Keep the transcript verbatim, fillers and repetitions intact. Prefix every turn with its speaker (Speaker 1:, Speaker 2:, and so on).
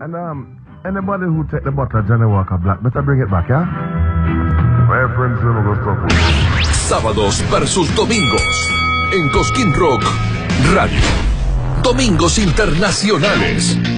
Speaker 1: And um, anybody who take the bottle of Johnny Walker Black, better bring it back, yeah? My friends never go stop with.
Speaker 2: Sábados versus domingos en Cosquín Rock Radio. Domingos internacionales.